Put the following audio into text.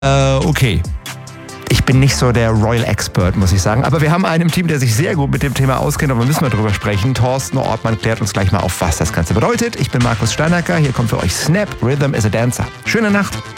Okay. Ich bin nicht so der Royal Expert, muss ich sagen. Aber wir haben einen im Team, der sich sehr gut mit dem Thema auskennt. Und wir müssen mal drüber sprechen. Thorsten Ortmann klärt uns gleich mal auf, was das Ganze bedeutet. Ich bin Markus Steinacker. Hier kommt für euch Snap, Rhythm is a Dancer. Schöne Nacht.